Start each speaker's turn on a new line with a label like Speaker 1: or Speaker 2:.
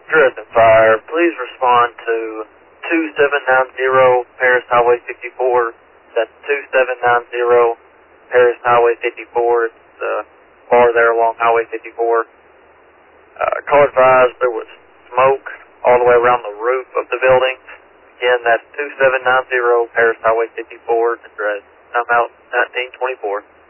Speaker 1: Dresden Fire, please respond to 2790 Paris Highway 54. That's 2790 Paris Highway 54. It's the bar there along Highway 54. Call advised there was smoke all the way around the roof of the building. Again, that's 2790 Paris Highway 54 in Dresden. I'm out 1924.